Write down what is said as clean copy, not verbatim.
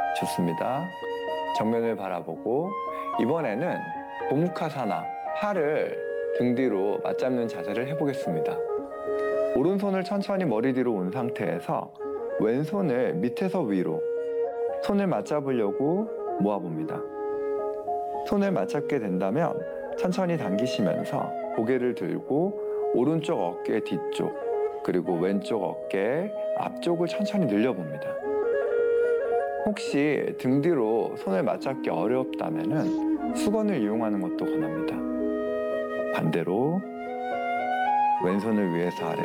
좋습니다. 정면을 바라보고 이번에는 고무카사나 팔을 등 뒤로 맞잡는 자세를 해보겠습니다. 오른손을 천천히 머리 뒤로 온 상태에서 왼손을 밑에서 위로 손을 맞잡으려고 모아봅니다. 손을 맞잡게 된다면 천천히 당기시면서 고개를 들고 오른쪽 어깨 뒤쪽 그리고 왼쪽 어깨 앞쪽을 천천히 늘려봅니다. 혹시 등 뒤로 손을 맞잡기 어렵다면 수건을 이용하는 것도 권합니다. 반대로 왼손을 위에서 아래로